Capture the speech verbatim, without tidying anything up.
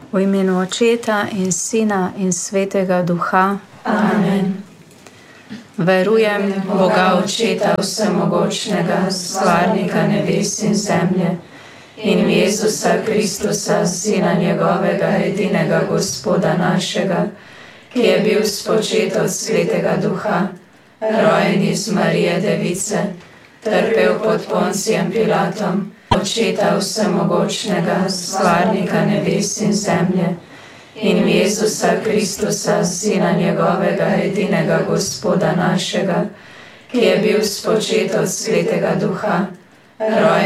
V imenu Očeta in Sina in Svetega Duha. Amen. Verujem v Boga Očeta vsemogočnega, stvarnika nebes in zemlje, in v Jezusa Kristusa, Sina njegovega, edinega Gospoda našega, ki je bil spočet od Svetega Duha, rojen iz Marije Device, trpel pod Poncijem Pilatom, Očeta vsemogočnega, stvarnika nebes in zemlje, in v Jezusa Kristusa, Sina njegovega, edinega Gospoda našega, ki je bil spočet od Svetega Duha, rojen